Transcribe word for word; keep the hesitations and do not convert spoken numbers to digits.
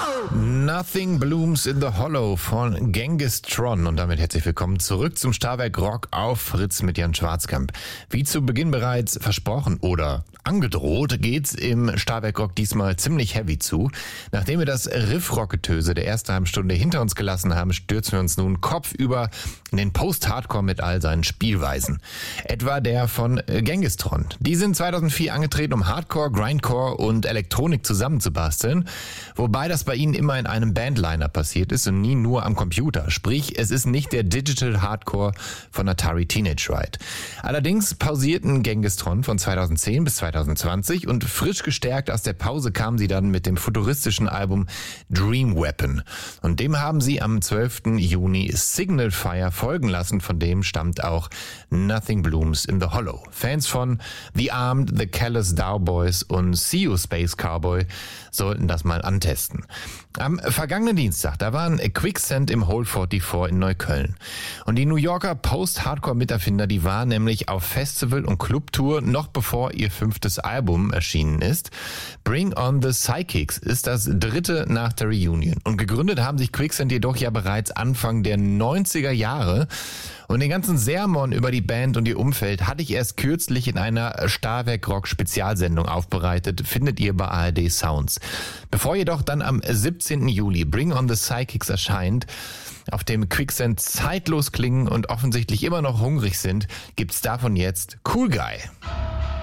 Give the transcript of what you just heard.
Nothing Blooms in the Hollow von Genghis Tron. Und damit herzlich willkommen zurück zum Starwerk Rock auf Fritz mit Jan Schwarzkamp. Wie zu Beginn bereits versprochen oder angedroht, geht's im Starwerk Rock diesmal ziemlich heavy zu. Nachdem wir das Riff-Rock-Getöse der ersten halben Stunde hinter uns gelassen haben, stürzen wir uns nun kopfüber in den Post-Hardcore mit all seinen Spielweisen. Etwa der von Genghis Tron. Die sind zweitausendvier angetreten, um Hardcore, Grindcore und Elektronik zusammenzubasteln, wobei das bei ihnen immer in einem Bandliner passiert ist und nie nur am Computer. Sprich, es ist nicht der Digital Hardcore von Atari Teenage Ride. Allerdings pausierten Genghis Tron von zweitausendzehn bis zweitausendzwanzig und frisch gestärkt aus der Pause kamen sie dann mit dem futuristischen Album Dream Weapon. Und dem haben sie am zwölften Juni Signal Fire folgen lassen, von dem stammt auch Nothing Blooms in the Hollow. Fans von The Armed, The Callous Cowboys und See You Space Cowboy sollten das mal antesten. Am vergangenen Dienstag, da waren Quicksand im Hole vierundvierzig in Neukölln. Und die New Yorker Post-Hardcore-Miterfinder, die waren nämlich auf Festival- und Clubtour, noch bevor ihr fünftes Album erschienen ist. Bring on the Psychics ist das dritte nach der Reunion. Und gegründet haben sich Quicksand jedoch ja bereits Anfang der neunziger Jahre. Und den ganzen Sermon über die Band und ihr Umfeld hatte ich erst kürzlich in einer Starwerk Rock Spezialsendung aufbereitet, findet ihr bei A R D Sounds. Bevor jedoch dann am siebzehnten Juli Bring on the Psychics erscheint, auf dem Quicksand zeitlos klingen und offensichtlich immer noch hungrig sind, gibt's davon jetzt Cool Guy.